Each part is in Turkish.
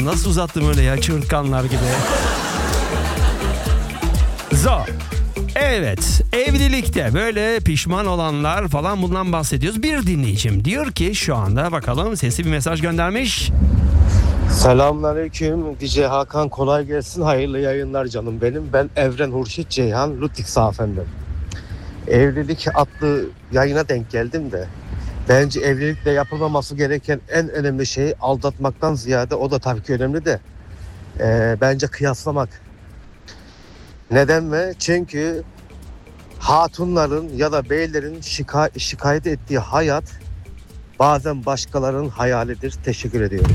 nasıl uzattım öyle ya, çığırtkanlar gibi. Zor. Evet, evlilikte böyle pişman olanlar falan, bundan bahsediyoruz. Bir dinleyicim diyor ki şu anda, bakalım, sesli bir mesaj göndermiş. Selamünaleyküm. DJ Hakan, kolay gelsin. Hayırlı yayınlar canım benim. Ben Evren Hurşit Ceyhan Lutik Safen'den. Evlilik adlı yayına denk geldim de. Bence evlilikle yapılmaması gereken en önemli şey aldatmaktan ziyade, o da tabii ki önemli de, bence kıyaslamak. Neden mi? Çünkü hatunların ya da beylerin şikayet ettiği hayat bazen başkalarının hayalidir. Teşekkür ediyorum.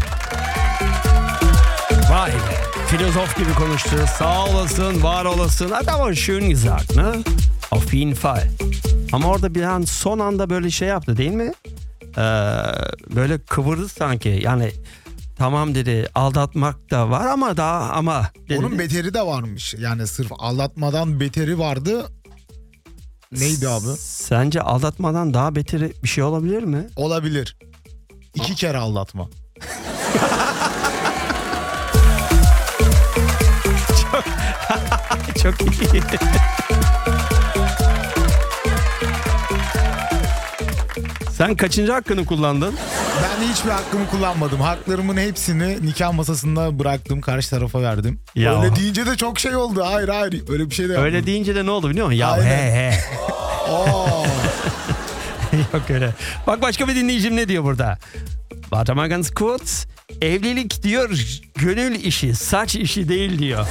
Vay be, filozof gibi konuştu. Sağ olasın, var olasın. Adam schön gesagt, ne? Auf jeden Fall. Ama orada bir an, son anda böyle şey yaptı değil mi? Böyle kıvırdı sanki. Yani tamam dedi, aldatmak da var ama dedi. Onun beteri de varmış. Yani sırf aldatmadan beteri vardı. Neydi abi? Sence aldatmadan daha beteri bir şey olabilir mi? Olabilir. 2 kere aldatma. Çok iyi. Sen kaçıncı hakkını kullandın? Ben hiçbir hakkımı kullanmadım. Haklarımın hepsini nikah masasında bıraktım. Karşı tarafa verdim. Ya. Öyle deyince de çok şey oldu. Hayır. Öyle bir şey de yapmadım. Öyle deyince de ne oldu biliyor musun? Ya Aynen. he. Oo. Yok öyle. Bak, başka bir dinleyicim ne diyor burada? Warte mal ganz kurz. Evlilik diyor gönül işi, saç işi değil diyor.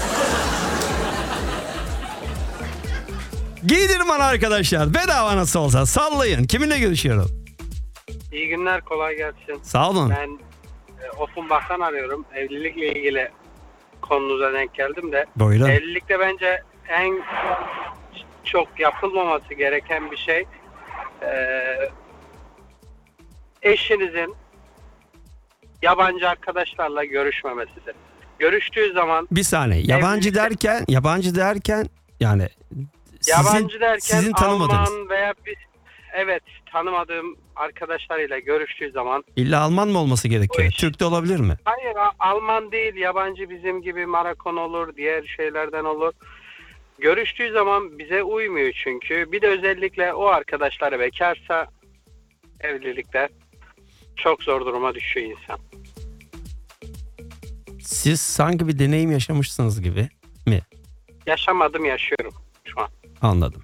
Giydirin bana arkadaşlar. Bedava nasıl olsa sallayın. Kiminle görüşüyorum? İyi günler, kolay gelsin. Sağ olun. Ben Offenbach'tan arıyorum. Evlilikle ilgili konunuza denk geldim de. Buyurun. Evlilikte bence en çok yapılmaması gereken bir şey eşinizin yabancı arkadaşlarla görüşmemesidir. Görüştüğü zaman Bir saniye. Yabancı derken yani sizin tanımadığınız. Alman veya evet, tanımadığım arkadaşlarıyla görüştüğü zaman. İlla Alman mı olması gerekiyor? Türk de olabilir mi? Hayır, Alman değil, yabancı, bizim gibi Marakon olur, diğer şeylerden olur. Görüştüğü zaman bize uymuyor çünkü. Bir de özellikle o arkadaşları bekarsa evlilikte çok zor duruma düşüyor insan. Siz sanki bir deneyim yaşamışsınız gibi mi? Yaşamadım, yaşıyorum şu an. Anladım.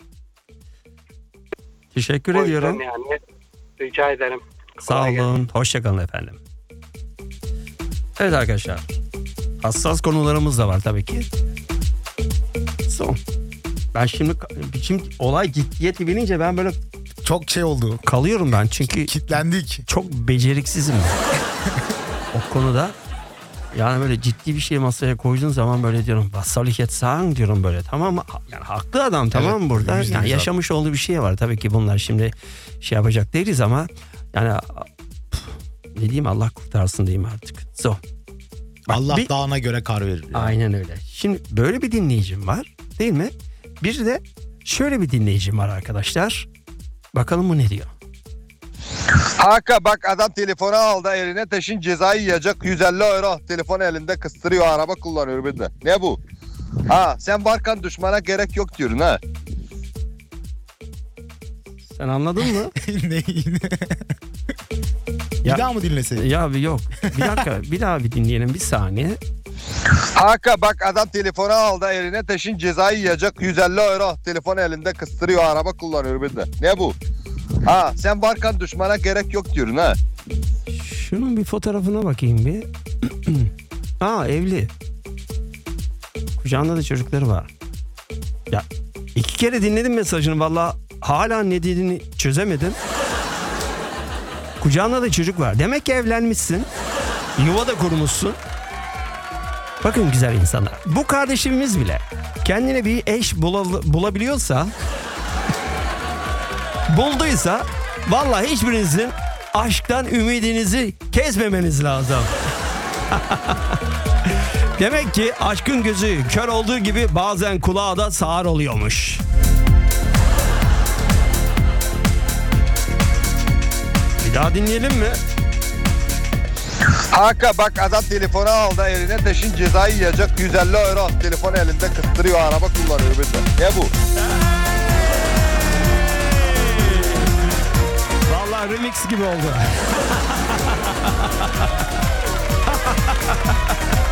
Teşekkür O yüzden ediyorum. yani rica ederim. Sağ Kolay gelsin. olun. Hoşçakalın efendim. Evet arkadaşlar. Hassas konularımız da var tabii ki. Son. Ben şimdi olay ciddiyeti bilince ben böyle Çok şey oldu. kalıyorum ben. Çünkü Kitlendik. çok beceriksizim ben. O konuda. Yani böyle ciddi bir şey masaya koyduğun zaman böyle diyorum, was soll ich jetzt sagen diyorum böyle. Tamam mı? Yani haklı adam, tamam mı burada? %100 Yani yaşamış olduğu bir şey var. Tabii ki bunlar şimdi şey yapacak değiliz ama yani ne diyeyim, Allah kurtarsın diyeyim artık. So. Bak, Allah dağına göre kar verir. Yani. Aynen öyle. Şimdi böyle bir dinleyicim var değil mi? Bir de şöyle bir dinleyicim var arkadaşlar. Bakalım bu ne diyor? Hakan bak, adam telefonu aldı eline, taşın cezayı yiyecek, 150 euro telefon elinde kıstırıyor, araba kullanıyor bir de. Ne bu? Ha, sen varken düşmana gerek yok diyorsun ha. Sen anladın mı? Neyini? Ya- Bir daha mı dinlesek? Ya yok. Bir dakika, bir daha bir dinleyelim, bir saniye. Hakan bak, adam telefonu aldı eline, taşın cezayı yiyecek, 150 euro telefon elinde kıstırıyor, araba kullanıyor bir de. Ne bu? Ha, sen varken düşmana gerek yok diyorsun ha. Şunun bir fotoğrafına bakayım bir. Evli. Kucağında da çocukları var. Ya 2 kere dinledim mesajını, valla hala ne dediğini çözemedim. Kucağında da çocuk var. Demek ki evlenmişsin. Yuva da kurmuşsun. Bakın güzel insanlar. Bu kardeşimiz bile kendine bir eş bulabiliyorsa, bulduysa, vallahi hiçbirinizin aşktan ümidinizi kesmemeniz lazım. Demek ki aşkın gözü kör olduğu gibi bazen kulağı da sağır oluyormuş. Bir daha dinleyelim mi? Haka bak adam telefonu aldı eline taşın cezayı yiyecek 150 euro. Telefon elinde kıstırıyor araba kullanıyor bir de. Ne bu? Vallahi remix gibi oldu.